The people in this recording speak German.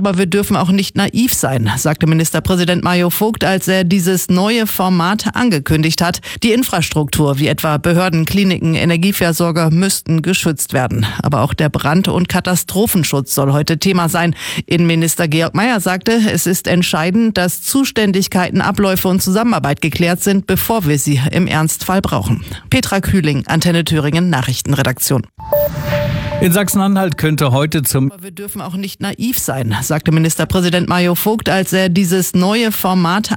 aber wir dürfen auch nicht naiv sein, sagte Ministerpräsident Mario Vogt, als er dieses neue Format angekündigt hat. Die Infrastruktur, wie etwa Behörden, Kliniken, Energieversorger, müssten geschützt werden. Aber auch der Brand- und Katastrophenschutz soll heute Thema sein. Innenminister Georg Mayer sagte, es ist entscheidend, dass Zuständigkeiten, Abläufe und Zusammenarbeit geklärt sind, bevor wir sie im Ernstfall brauchen. Petra Kühling, Antenne Thüringen, Nachrichtenredaktion. In Sachsen-Anhalt könnte heute Aber wir dürfen auch nicht naiv sein, sagte Ministerpräsident Mario Vogt, als er dieses neue Format